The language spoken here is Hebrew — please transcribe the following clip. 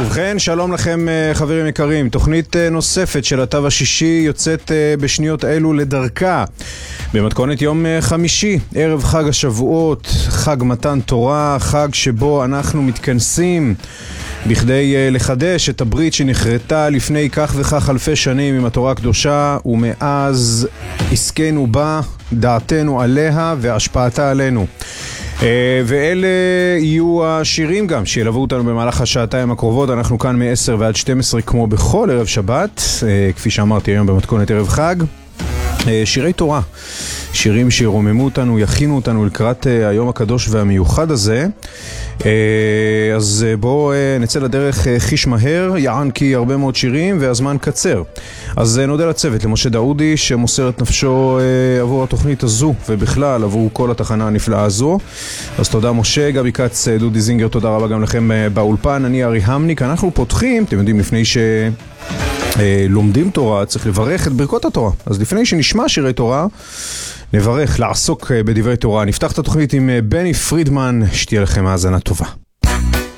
ובכן, שלום לכם חברים יקרים. תוכנית נוספת של התו השישי יוצאת בשניות אלו לדרכה במתכונת יום חמישי, ערב חג השבועות, חג מתן תורה, חג שבו אנחנו מתכנסים בכדי לחדש את הברית שנחרטה לפני כך וכך אלפי שנים עם התורה הקדושה, ומאז עסקנו בה, דעתנו עליה והשפעתה עלינו. ואלה יהיו השירים גם שילוו אותנו במהלך השעתיים הקרובות. אנחנו כאן מ-10 ועד 12 כמו בכל ערב שבת, כפי שאמרתי היום במתכונת ערב חג. שירי תורה, שירים שירוממו אותנו, יכינו אותנו לקראת היום הקדוש והמיוחד הזה. אז בואו נצא לדרך חיש מהר, יען כי הרבה מאוד שירים והזמן קצר. אז נודה לצוות, למשה דאודי שמוסר את נפשו עבור התוכנית הזו ובכלל עבור כל התחנה הנפלאה הזו. אז תודה משה, גבי קץ, דודי זינגר, תודה רבה גם לכם באולפן. אני ארי המניק. אנחנו פותחים, אתם יודעים, לפני לומדים תורה צריך לברך את ברכות התורה, אז לפני שנשמע שירי תורה נברך, לעסוק בדברי תורה. נפתח את התוכנית עם בני פרידמן, שתהיה לכם האזנה טובה.